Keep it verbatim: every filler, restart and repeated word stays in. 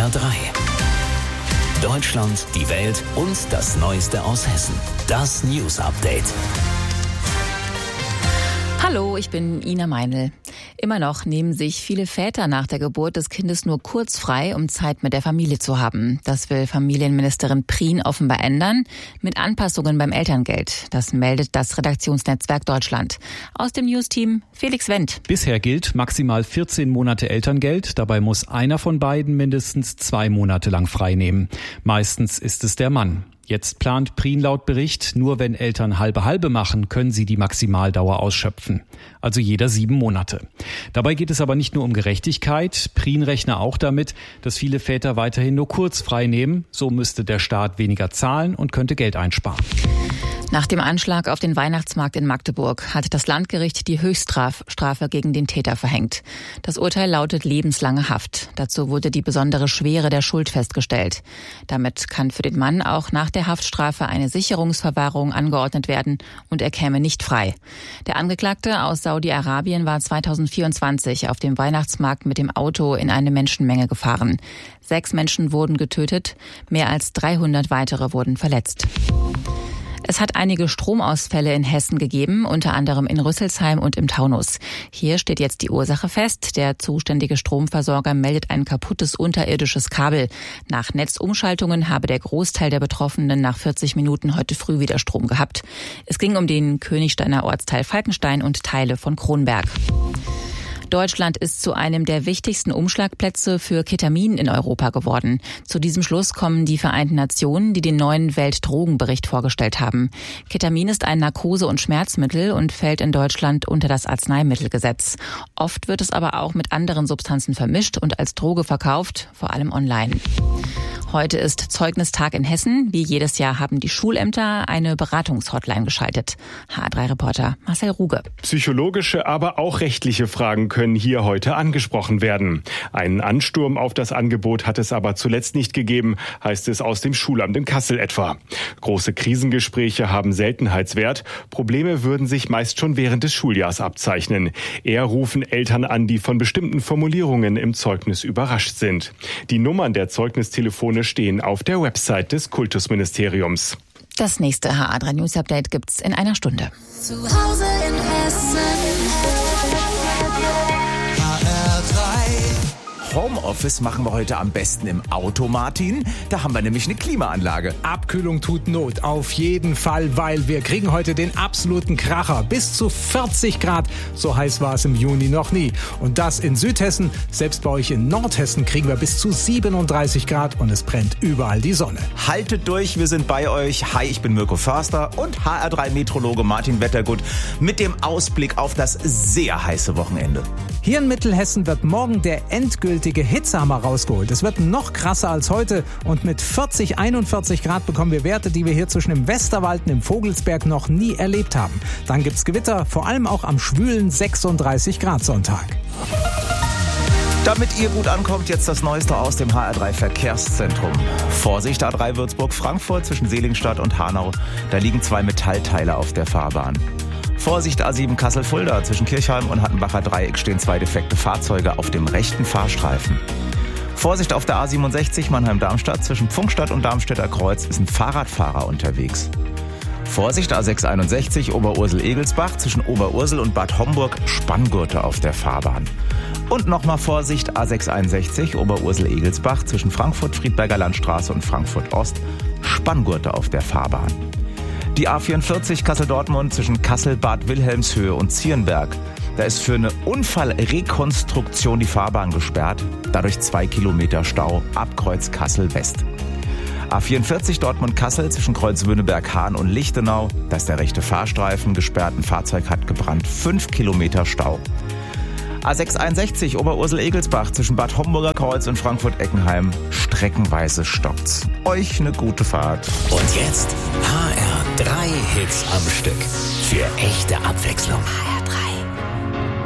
R drei. Deutschland, die Welt und das Neueste aus Hessen. Das News Update. Hallo, ich bin Ina Meinl. Immer noch nehmen sich viele Väter nach der Geburt des Kindes nur kurz frei, um Zeit mit der Familie zu haben. Das will Familienministerin Prien offenbar ändern, mit Anpassungen beim Elterngeld. Das meldet das Redaktionsnetzwerk Deutschland. Aus dem News-Team Felix Wendt. Bisher gilt maximal vierzehn Monate Elterngeld. Dabei muss einer von beiden mindestens zwei Monate lang frei nehmen. Meistens ist es der Mann. Jetzt plant Prien laut Bericht, nur wenn Eltern halbe-halbe machen, können sie die Maximaldauer ausschöpfen. Also jeder sieben Monate. Dabei geht es aber nicht nur um Gerechtigkeit. Prien rechne auch damit, dass viele Väter weiterhin nur kurz frei nehmen. So müsste der Staat weniger zahlen und könnte Geld einsparen. Nach dem Anschlag auf den Weihnachtsmarkt in Magdeburg hat das Landgericht die Höchststrafe gegen den Täter verhängt. Das Urteil lautet lebenslange Haft. Dazu wurde die besondere Schwere der Schuld festgestellt. Damit kann für den Mann auch nach der Haftstrafe eine Sicherungsverwahrung angeordnet werden und er käme nicht frei. Der Angeklagte aus Saudi-Arabien war zweitausendvierundzwanzig auf dem Weihnachtsmarkt mit dem Auto in eine Menschenmenge gefahren. Sechs Menschen wurden getötet, mehr als dreihundert weitere wurden verletzt. Es hat einige Stromausfälle in Hessen gegeben, unter anderem in Rüsselsheim und im Taunus. Hier steht jetzt die Ursache fest. Der zuständige Stromversorger meldet ein kaputtes unterirdisches Kabel. Nach Netzumschaltungen habe der Großteil der Betroffenen nach vierzig Minuten heute früh wieder Strom gehabt. Es ging um den Königsteiner Ortsteil Falkenstein und Teile von Kronberg. Deutschland ist zu einem der wichtigsten Umschlagplätze für Ketamin in Europa geworden. Zu diesem Schluss kommen die Vereinten Nationen, die den neuen Weltdrogenbericht vorgestellt haben. Ketamin ist ein Narkose- und Schmerzmittel und fällt in Deutschland unter das Arzneimittelgesetz. Oft wird es aber auch mit anderen Substanzen vermischt und als Droge verkauft, vor allem online. Heute ist Zeugnistag in Hessen. Wie jedes Jahr haben die Schulämter eine Beratungshotline geschaltet. H R drei Reporter Marcel Ruge. Psychologische, aber auch rechtliche Fragen können hier heute angesprochen werden. Einen Ansturm auf das Angebot hat es aber zuletzt nicht gegeben, heißt es aus dem Schulamt in Kassel etwa. Große Krisengespräche haben Seltenheitswert. Probleme würden sich meist schon während des Schuljahrs abzeichnen. Eher rufen Eltern an, die von bestimmten Formulierungen im Zeugnis überrascht sind. Die Nummern der Zeugnistelefone stehen auf der Website des Kultusministeriums. Das nächste H R drei News Update gibt's in einer Stunde. Zu Hause in Hessen. H R drei. Homeoffice machen wir heute am besten im Auto, Martin. Da haben wir nämlich eine Klimaanlage. Abkühlung tut Not, auf jeden Fall, weil wir kriegen heute den absoluten Kracher. Bis zu vierzig Grad, so heiß war es im Juni noch nie. Und das in Südhessen, selbst bei euch in Nordhessen kriegen wir bis zu siebenunddreißig Grad und es brennt überall die Sonne. Haltet durch, wir sind bei euch. Hi, ich bin Mirko Förster und H R drei Meteorologe Martin Wettergut mit dem Ausblick auf das sehr heiße Wochenende. Hier in Mittelhessen wird morgen der endgültige Hitzehammer rausgeholt. Es wird noch krasser als heute und mit vierzig, einundvierzig Grad bekommen wir Werte, die wir hier zwischen dem Westerwald und dem Vogelsberg noch nie erlebt haben. Dann gibt's Gewitter, vor allem auch am schwülen sechsunddreißig Grad Sonntag. Damit ihr gut ankommt, jetzt das Neueste aus dem H R drei Verkehrszentrum. Vorsicht, A drei Würzburg-Frankfurt zwischen Seligenstadt und Hanau. Da liegen zwei Metallteile auf der Fahrbahn. Vorsicht, A sieben Kassel-Fulda. Zwischen Kirchheim und Hattenbacher Dreieck stehen zwei defekte Fahrzeuge auf dem rechten Fahrstreifen. Vorsicht auf der A siebenundsechzig Mannheim-Darmstadt. Zwischen Pfunkstadt und Darmstädter Kreuz ist ein Fahrradfahrer unterwegs. Vorsicht, A sechs einundsechzig Oberursel-Egelsbach. Zwischen Oberursel und Bad Homburg Spanngurte auf der Fahrbahn. Und nochmal Vorsicht, A sechs einundsechzig Oberursel-Egelsbach. Zwischen Frankfurt-Friedberger Landstraße und Frankfurt-Ost Spanngurte auf der Fahrbahn. Die A vierundvierzig Kassel-Dortmund zwischen Kassel-Bad Wilhelmshöhe und Zierenberg. Da ist für eine Unfallrekonstruktion die Fahrbahn gesperrt. Dadurch zwei Kilometer Stau ab Kreuz Kassel-West. A vierundvierzig Dortmund-Kassel zwischen Kreuz Wöhneberg-Hahn und Lichtenau. Da ist der rechte Fahrstreifen gesperrt, ein Fahrzeug hat gebrannt. fünf Kilometer Stau. A sechs einundsechzig Oberursel-Egelsbach zwischen Bad Homburger Kreuz und Frankfurt-Eckenheim. Streckenweise stockt's. Euch eine gute Fahrt. Und jetzt H R drei Hits am Stück. Für echte Abwechslung. H R drei.